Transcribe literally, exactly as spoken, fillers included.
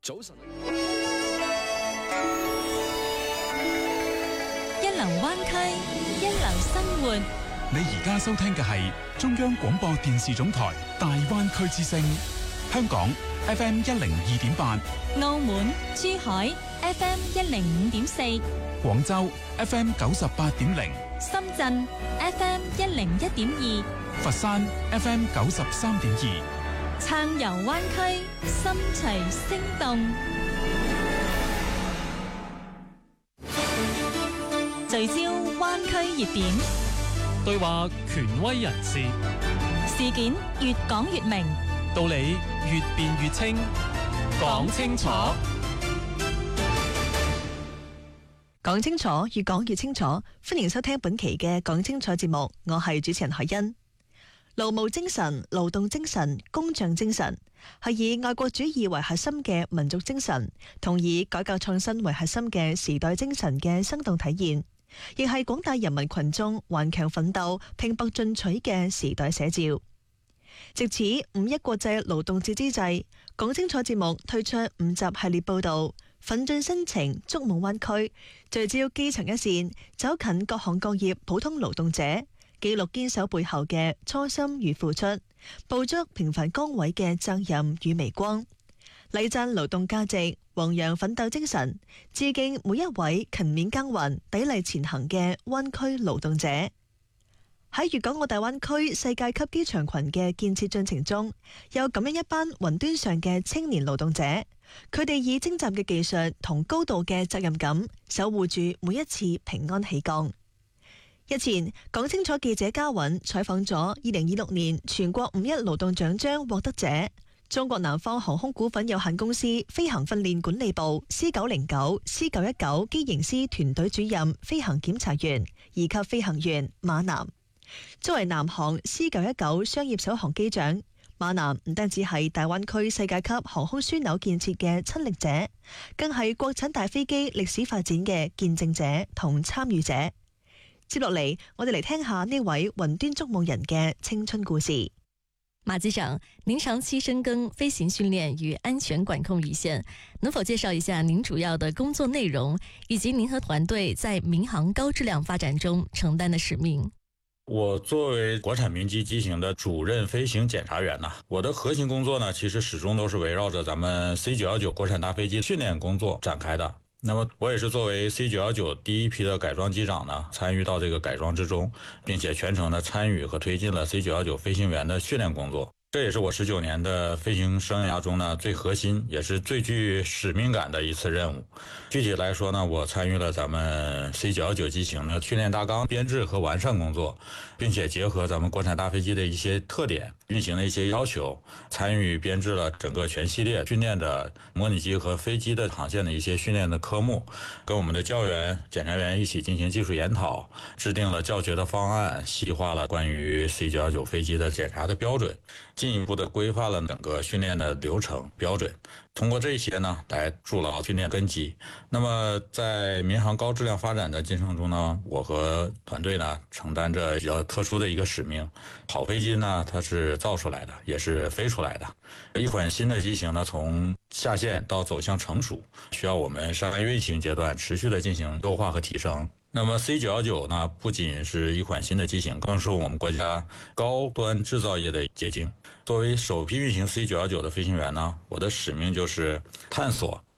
早晨， 一流灣區，一流生活。 你而家收聽嘅係中央廣播電視總台大灣區之聲，香港 F M 一零二點八， 澳門、珠海 F M 一零五點四， 廣州 F M 九十八點零， 深圳 F M 一零一點二， 佛山 F M 九十三點二。 暢遊灣區，心隨聲動，聚焦灣區熱點， 對話權威人士， 事件越講越明， 道理越辯越清，講清楚， 講清楚，越講越清楚。歡迎收聽本期嘅講清楚節目，我係主持人海欣。勞務精神、勞動精神、工匠精神係以愛國主義為核心嘅民族精神，同以改革創新為核心嘅時代精神嘅生動體現，亦係廣大人民群眾頑強奮鬥、拼搏進取嘅時代寫照。藉此五一國際勞動節之際，講清楚節目推出五集系列報道，奮進新程，觸夢灣區，聚焦基層一線，走近各行各業普通勞動者，記錄堅守背後嘅初心與付出，捕捉平凡崗位嘅責任與微光，禮讚勞動價值，弘揚奮鬥精神，致敬每一位勤勉耕耘、砥礪前行嘅灣區勞動者。喺粵港澳大灣區世界級機場群嘅建設進程中，有咁樣一班雲端上嘅青年勞動者，佢哋以精湛嘅技術同高度嘅責任感，守護住每一次平安起降。日前，講清楚記者嘉允採訪咗二零二六年全國五一勞動獎章獲得者，中國南方航空股份有限公司飛行訓練管理部 C 九零九 C 九一九機型師團隊主任飛行檢查員二級飛行員馬南。作為南航 C 九一九商業首航機長，馬南唔單止係大灣區世界級航空樞紐建設嘅親歷者，更係國產大飛機歷史發展嘅見證者同參與者。接落嚟，我哋嚟聽下呢位雲端築夢人嘅青春故事。 馬機長，您長期深耕飛行訓練與安全管控一線，能否介紹一下您主要的工作內容，以及您和團隊在民航高質量發展中承擔的使命？ 我作為國產民機機型的主任飛行檢查員呢，我的核心工作呢，其實始終都是圍繞着咱們 C 九一九國產大飛機訓練工作展開的。那麼我也是作為 C 九一九第一批的改裝機長呢，參與到這個改裝之中，並且全程的參與和推進了 C 九一九飛行員的訓練工作。這也是我十九年的飛行生涯中呢，最核心也是最具使命感的一次任務。具體來說呢，我參與了咱們 C 九一九機型的訓練大綱編制和完善工作，並且結合咱們國產大飛機的一些特點、運行的一些要求，參與編制了整個全系列訓練的模擬機和飛機的航線的一些訓練的科目，跟我們的教員、檢查員一起進行技術研討，制定了教學的方案，細化了關於 C 九一九飛機的檢查的標準，進一步的規範了整個訓練的流程標準，通過這些呢，來築牢訓練根基。那麼在民航高質量發展的進程中呢，我和團隊呢，承擔着比較特殊的一個使命。好飛機呢，它是造出來的，也是飛出來的。一款新的機型呢，從下線到走向成熟，需要我們商業運行階段持續的進行優化和提升。那麼 C 九一九呢，不僅是一款新的機型，更是我們國家高端製造業的結晶。作為首批運行 C 九一九的飛行員呢，我的使命就是探索